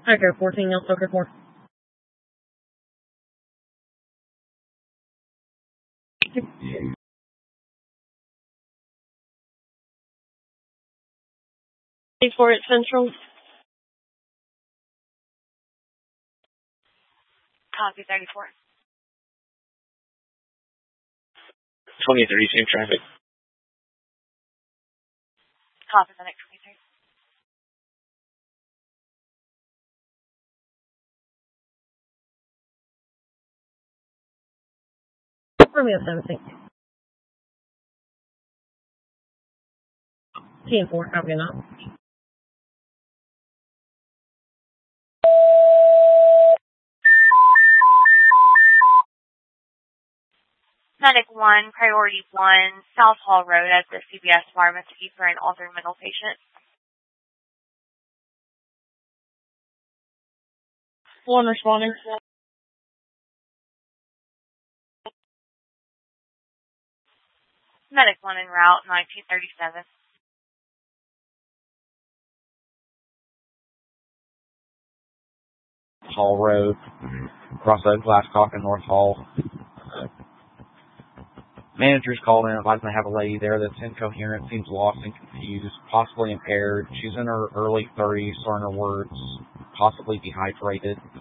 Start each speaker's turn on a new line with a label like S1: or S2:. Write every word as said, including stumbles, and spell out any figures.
S1: Echo fourteen, Nelson Echo four. For it Central.
S2: Copy thirty-four.
S3: twenty-three, same traffic.
S2: Copy the next twenty-three.
S1: Romeo seventeen. T and four, copy not.
S2: Medic one, Priority one, South Hall Road at the C B S Pharmacy for an altered mental patient.
S1: One responding.
S2: Medic one en route, nineteen thirty-seven.
S4: Hall Road, across the Glasscock and North Hall. Managers called in, advising they have a lady there that's incoherent, seems lost and confused, possibly impaired. She's in her early thirties, slurring her words, possibly dehydrated.